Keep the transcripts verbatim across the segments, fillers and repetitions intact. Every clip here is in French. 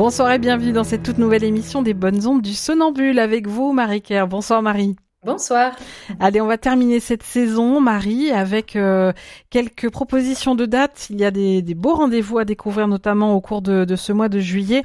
Bonsoir et bienvenue dans cette toute nouvelle émission des Bonnes Ondes du Sonambule avec vous, Marie-Kerr. Bonsoir Marie. Bonsoir. Allez, on va terminer cette saison, Marie, avec euh, quelques propositions de dates. Il y a des, des beaux rendez-vous à découvrir, notamment au cours de, de ce mois de juillet.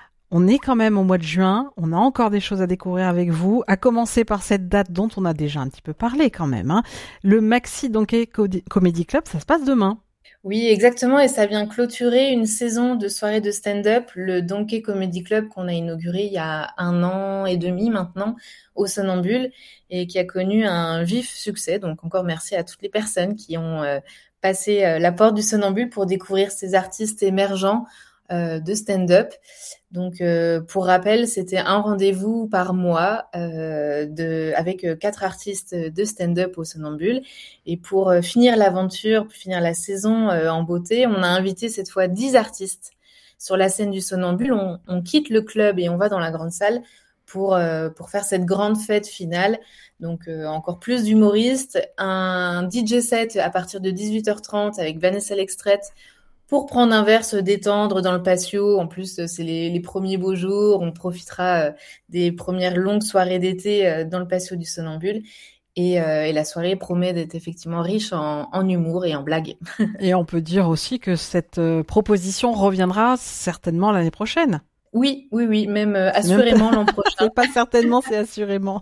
On est quand même au mois de juin, on a encore des choses à découvrir avec vous, à commencer par cette date dont on a déjà un petit peu parlé quand même. Hein. Le Maxi Donkey Comedy Club, ça se passe demain. Oui, exactement, et ça vient clôturer une saison de soirées de stand-up, le Donkey Comedy Club qu'on a inauguré il y a un an et demi maintenant au Sonambule et qui a connu un vif succès. Donc encore merci à toutes les personnes qui ont euh, passé euh, la porte du Sonambule pour découvrir ces artistes émergents euh, de stand-up. Donc euh, pour rappel, c'était un rendez-vous par mois euh, de, avec euh, quatre artistes de stand-up au Sonambule. Et pour euh, finir l'aventure, pour finir la saison euh, en beauté, on a invité cette fois dix artistes sur la scène du Sonambule. On, on quitte le club et on va dans la grande salle pour euh, pour faire cette grande fête finale. Donc euh, encore plus d'humoristes, un D J set à partir de dix-huit heures trente avec Vanessa Lekstret pour prendre un verre, se détendre dans le patio. En plus, c'est les, les premiers beaux jours. On profitera euh, des premières longues soirées d'été euh, dans le patio du Sonambule. Et, euh, et la soirée promet d'être effectivement riche en, en humour et en blagues. Et on peut dire aussi que cette euh, proposition reviendra certainement l'année prochaine. Oui, oui, oui, même euh, assurément même... l'an prochain. C'est pas certainement, c'est assurément.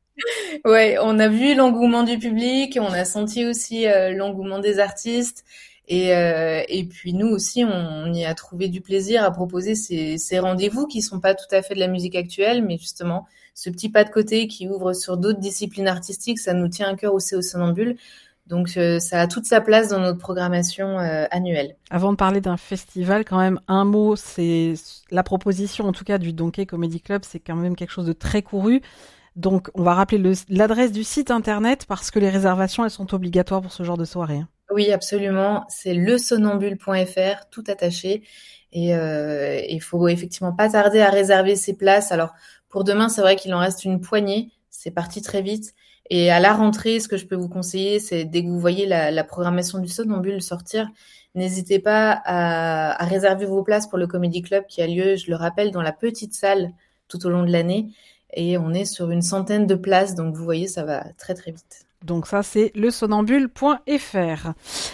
Ouais, on a vu l'engouement du public, on a senti aussi euh, l'engouement des artistes. Et, euh, et puis nous aussi, on, on y a trouvé du plaisir à proposer ces, ces rendez-vous qui sont pas tout à fait de la musique actuelle, mais justement ce petit pas de côté qui ouvre sur d'autres disciplines artistiques, ça nous tient à cœur aussi au Sonambule. Donc euh, ça a toute sa place dans notre programmation euh, annuelle. Avant de parler d'un festival, quand même un mot, c'est la proposition en tout cas du Donkey Comedy Club, c'est quand même quelque chose de très couru. Donc on va rappeler le, l'adresse du site internet parce que les réservations elles sont obligatoires pour ce genre de soirée. Oui, absolument. C'est le sonambule point f r, tout attaché. Et euh, il faut effectivement pas tarder à réserver ses places. Alors, pour demain, c'est vrai qu'il en reste une poignée. C'est parti très vite. Et à la rentrée, ce que je peux vous conseiller, c'est dès que vous voyez la, la programmation du Sonambule sortir, n'hésitez pas à, à réserver vos places pour le Comedy Club qui a lieu, je le rappelle, dans la petite salle tout au long de l'année. Et on est sur une centaine de places. Donc, vous voyez, ça va très, très vite. Donc ça, c'est le sonambule point f r.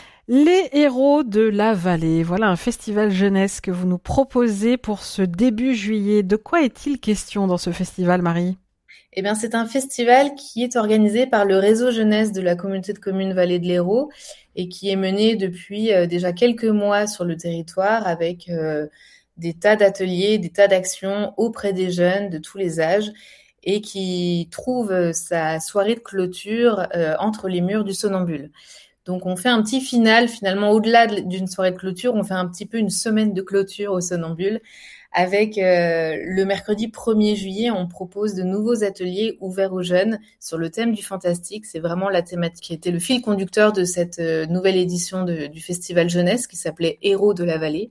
Les héros de la vallée. Voilà un festival jeunesse que vous nous proposez pour ce début juillet. De quoi est-il question dans ce festival, Marie ? Eh bien, c'est un festival qui est organisé par le réseau jeunesse de la communauté de communes Vallée de l'Hérault et qui est mené depuis euh, déjà quelques mois sur le territoire avec euh, des tas d'ateliers, des tas d'actions auprès des jeunes de tous les âges et qui trouve sa soirée de clôture euh, entre les murs du Sonambule. Donc on fait un petit final, finalement au-delà d'une soirée de clôture, on fait un petit peu une semaine de clôture au Sonambule avec euh, le mercredi premier juillet, on propose de nouveaux ateliers ouverts aux jeunes sur le thème du fantastique. C'est vraiment la thématique qui était le fil conducteur de cette euh, nouvelle édition de, du festival jeunesse qui s'appelait Héros de la vallée.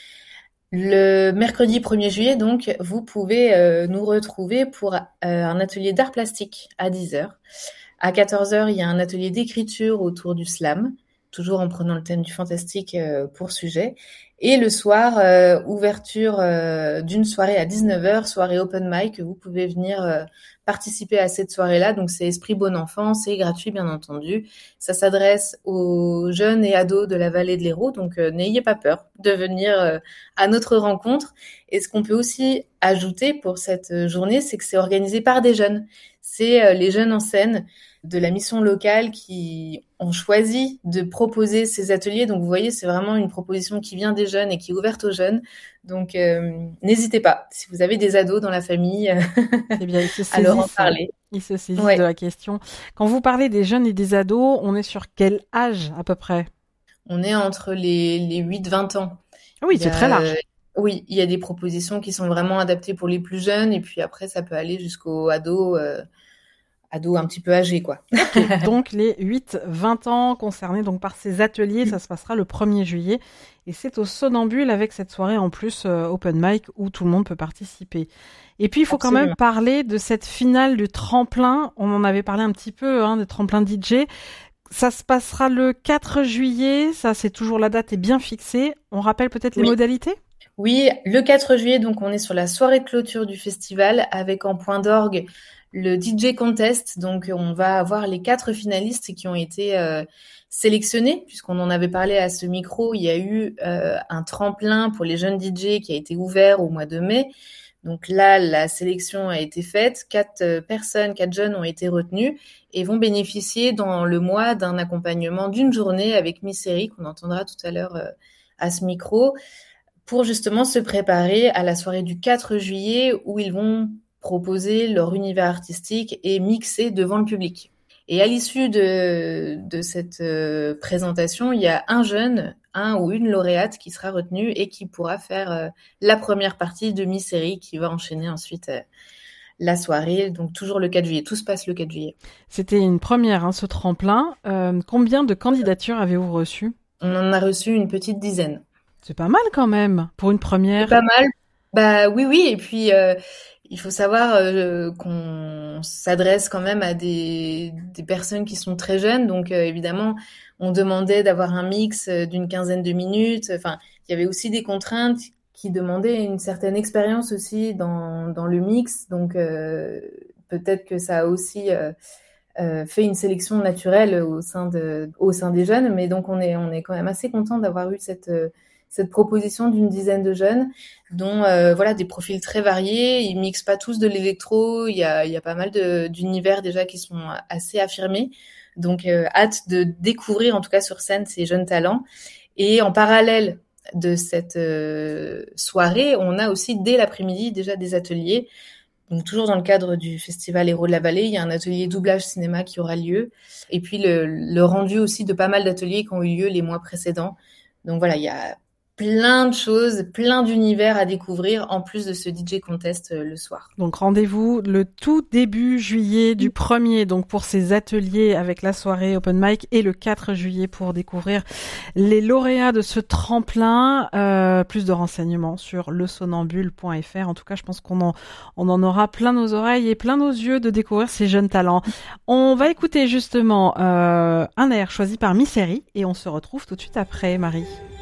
Le mercredi premier juillet, donc, vous pouvez euh, nous retrouver pour euh, un atelier d'art plastique à dix heures. À quatorze heures, il y a un atelier d'écriture autour du slam, toujours en prenant le thème du fantastique euh, pour sujet. Et le soir, euh, ouverture euh, d'une soirée à dix-neuf heures, soirée open mic, vous pouvez venir euh, participer à cette soirée-là. Donc, c'est Esprit Bon Enfant, c'est gratuit, bien entendu. Ça s'adresse aux jeunes et ados de la vallée de l'Hérault. Donc, euh, n'ayez pas peur de venir euh, à notre rencontre. Et ce qu'on peut aussi ajouter pour cette journée, c'est que c'est organisé par des jeunes. C'est euh, les jeunes en scène de la mission locale qui ont choisi de proposer ces ateliers. Donc, vous voyez, c'est vraiment une proposition qui vient des jeunes et qui est ouverte aux jeunes. Donc, euh, n'hésitez pas. Si vous avez des ados dans la famille, eh bien, ils se à leur en parler. Ils se saisissent ouais. de la question. Quand vous parlez des jeunes et des ados, on est sur quel âge à peu près ? On est entre les, les huit vingt ans. Oui, c'est a, très large. Oui, il y a des propositions qui sont vraiment adaptées pour les plus jeunes. Et puis après, ça peut aller jusqu'aux ados... Euh, ados un petit peu âgés, quoi. Okay, donc les huit vingt ans concernés donc par ces ateliers, ça se passera le premier juillet et c'est au Sonambule avec cette soirée en plus euh, open mic où tout le monde peut participer. Et puis il faut Absolument. Quand même parler de cette finale du tremplin, on en avait parlé un petit peu, hein, des tremplins D J. Ça se passera le quatre juillet, ça c'est toujours la date est bien fixée. On rappelle peut-être oui. les modalités ? Oui, le quatre juillet, donc on est sur la soirée de clôture du festival avec en point d'orgue le D J Contest. Donc on va avoir les quatre finalistes qui ont été euh, sélectionnés, puisqu'on en avait parlé à ce micro. Il y a eu euh, un tremplin pour les jeunes D J qui a été ouvert au mois de mai. Donc là, la sélection a été faite. Quatre euh, personnes, quatre jeunes ont été retenus et vont bénéficier dans le mois d'un accompagnement d'une journée avec Miss Série, qu'on entendra tout à l'heure euh, à ce micro, pour justement se préparer à la soirée du quatre juillet où ils vont proposer leur univers artistique et mixer devant le public. Et à l'issue de, de cette euh, présentation, il y a un jeune, un ou une lauréate qui sera retenu et qui pourra faire euh, la première partie de Miss Série qui va enchaîner ensuite euh, la soirée. Donc toujours le quatre juillet, tout se passe le quatre juillet. C'était une première, hein, ce tremplin. Euh, combien de candidatures avez-vous reçues ? On en a reçu une petite dizaine. C'est pas mal quand même pour une première. C'est pas mal. Bah oui, oui. Et puis euh, il faut savoir euh, qu'on s'adresse quand même à des, des personnes qui sont très jeunes. Donc euh, évidemment, on demandait d'avoir un mix d'une quinzaine de minutes. Enfin, il y avait aussi des contraintes qui demandaient une certaine expérience aussi dans, dans le mix. Donc euh, peut-être que ça a aussi euh, euh, fait une sélection naturelle au sein de, au sein des jeunes. Mais donc on est, on est quand même assez content d'avoir eu cette euh, cette proposition d'une dizaine de jeunes, dont euh, voilà des profils très variés. Ils mixent pas tous de l'électro. Il y a, il y a pas mal de, d'univers déjà qui sont assez affirmés. Donc euh, hâte de découvrir en tout cas sur scène ces jeunes talents. Et en parallèle de cette euh, soirée, on a aussi dès l'après-midi déjà des ateliers. Donc toujours dans le cadre du festival Héros de la Vallée, il y a un atelier doublage cinéma qui aura lieu. Et puis le, le rendu aussi de pas mal d'ateliers qui ont eu lieu les mois précédents. Donc voilà, il y a plein de choses, plein d'univers à découvrir en plus de ce D J Contest euh, le soir. Donc rendez-vous le tout début juillet du premier, donc pour ces ateliers avec la soirée open mic, et le quatre juillet pour découvrir les lauréats de ce tremplin. Euh, plus de renseignements sur le sonambule point f r. En tout cas, je pense qu'on en, on en aura plein nos oreilles et plein nos yeux de découvrir ces jeunes talents. On va écouter justement euh, un air choisi par Miss Série et on se retrouve tout de suite après, Marie.